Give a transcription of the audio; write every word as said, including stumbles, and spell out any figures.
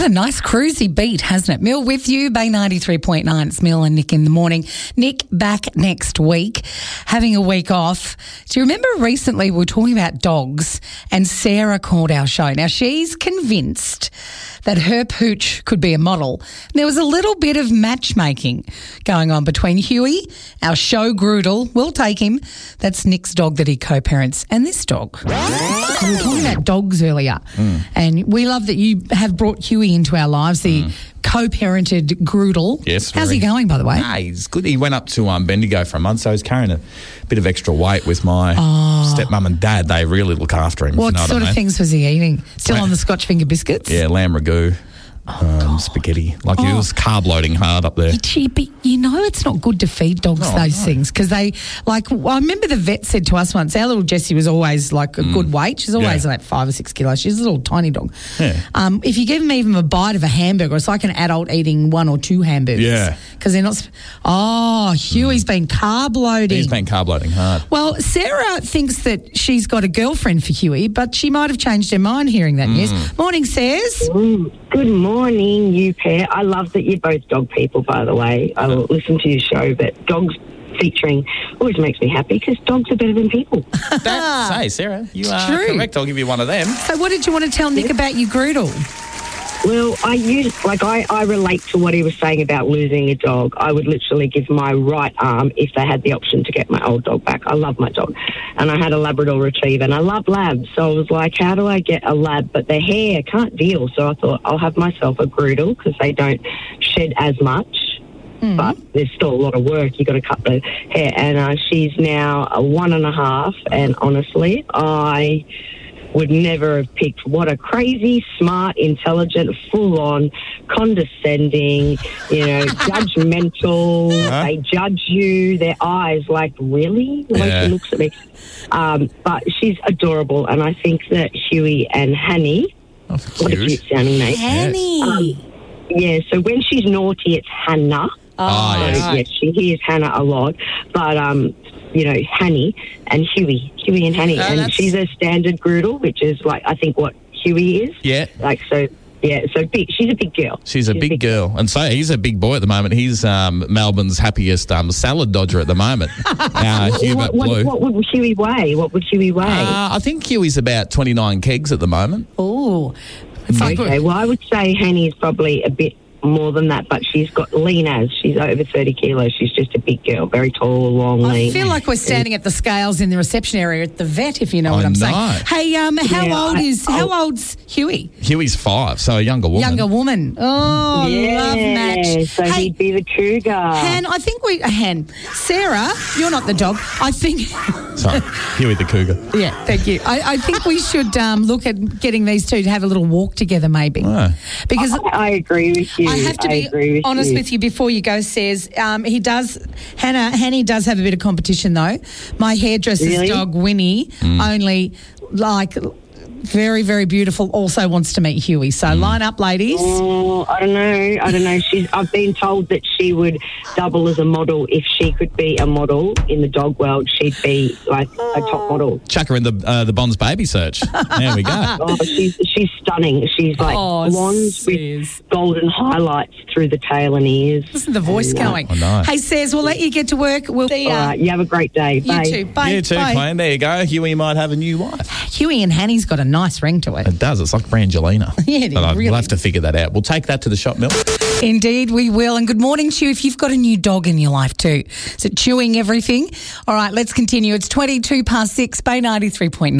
Got a nice cruisy beat, hasn't it? Mill with you, Bay ninety-three point nine. It's Mill and Nick in the morning. Nick back next week, having a week off. Do you remember recently we were talking about dogs and Sarah called our show? Now, she's convinced that her pooch could be a model. And there was a little bit of matchmaking going on between Huey, our show Groodle, we'll take him, that's Nick's dog that he co-parents, and this dog. We were talking about dogs earlier, mm. and we love that you have brought Huey into our lives, the mm. co-parented Groodle. Yes. How's very. he going, by the way? Nah, he's good. He went up to um, Bendigo for a month, so he's carrying a bit of extra weight with my oh. stepmum and dad. They really look after him. What you know sort what I mean? of things was he eating? Still on the Scotch finger biscuits? Yeah, lamb ragout. Oh, um, spaghetti. Like oh. he was carb loading hard up there. But you know it's not good to feed dogs Oh, those no. things because they, like, well, I remember the vet said to us once, our little Jessie was always like a mm. good weight. She's always Yeah. like five or six kilos. She's a little tiny dog. Yeah. Um, if you give them even a bite of a hamburger, it's like an adult eating one or two hamburgers. Yeah. Because they're not. Sp- oh, Huey's mm. been carb loading. He's been carb loading hard. Well, Sarah thinks that she's got a girlfriend for Huey, but she might have changed her mind hearing that Mm. news. Morning, Says. Mm, good morning, you pair. I love that you're both dog people, by the way. I will listen to your show, but dogs featuring always makes me happy because dogs are better than people. That's, hey, Sarah, you are True. correct. I'll give you one of them. So what did you want to tell Nick about your Groodle? Well, I use like I, I relate to what he was saying about losing a dog. I would literally give my right arm if they had the option to get my old dog back. I love my dog. And I had a Labrador Retriever and I love labs. So I was like, how do I get a lab? But their hair, I can't deal. So I thought I'll have myself a Groodle because they don't shed as much. Mm. But there's still a lot of work. You've got to cut the hair. And uh, she's now a one and a half. And honestly, I would never have picked what a crazy, smart, intelligent, full-on, condescending, you know, judgmental. Huh? They judge you. Their eyes, like, really? The way Yeah. she looks at me. Um, but she's adorable, and I think that Huey and Hanny, Oh, what a cute. cute sounding name. Annie. Um, yeah, so when she's naughty, it's Hannah. Oh, So, yes. yes, she hears Hannah a lot. But, um, you know, Hanny and Huey, Huey and Hanny. Oh, and that's- she's a standard Groodle, which is, like, I think what Huey is. Yeah. Like, so, yeah, so big. She's a big girl. She's a big girl. And so he's a big boy at the moment. He's um, Melbourne's happiest um, salad dodger at the moment. uh, Hubert What, what, Blue. what would Huey weigh? What would Huey weigh? Uh, I think Huey's about twenty-nine kegs at the moment. Oh, it's like okay, well, I would say Hanny's probably a bit more than that, but she's got lean as. She's over thirty kilos. She's just a big girl, very tall, long, I lean. feel like we're standing at the scales in the reception area at the vet, if you know what I I'm know. saying. Hey, um, how Yeah, old I- is how old's Huey? Huey's five, so a younger woman. Younger woman. Oh, yeah, love match. so hey, he'd be the cougar. Han, I think we Han, Sarah, you're not the dog. I think. Sorry, Huey the cougar. Yeah, thank you. I, I think we should um, look at getting these two to have a little walk together, maybe, Oh. because. I, I agree with you. I have to I be agree with honest you. with you before you go, Says. Um, he does, Hannah, Hanny does have a bit of competition though. My hairdresser's Really? dog, Winnie, only like very, very beautiful, also wants to meet Huey. So line up, ladies. Oh, I don't know. I don't know. She's. I've been told that she would double as a model if she could be a model in the dog world. She'd be like a top model. Chuck her in the uh, the Bonds baby search. There we go. Oh, she's she's stunning. She's like Oh, blonde sis. with golden highlights through the tail and ears. Listen to the voice going. I know. Hey, Says, we'll let you get to work. We'll see All ya. right, you have a great day. You Bye. too. Bye. You too, Bye. Queen. There you go. Huey might have a new wife. Huey and Hanny's got a nice ring to it. It does. It's like Brangelina. Yeah, it But I- really- We'll have to figure that out. We'll take that to the shop, Mill. Indeed, we will. And good morning to you if you've got a new dog in your life too. Is it chewing everything? All right, let's continue. It's twenty-two past six, Bay ninety-three point nine.